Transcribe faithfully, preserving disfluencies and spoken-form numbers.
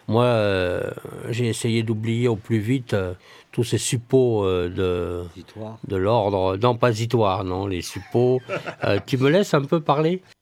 Moi, euh, j'ai essayé d'oublier au plus vite euh, tous ces suppôts euh, de, Dis-toi. de l'ordre. Non, pas Zitoire, non, les suppôts. Euh, tu me laisses un peu parler?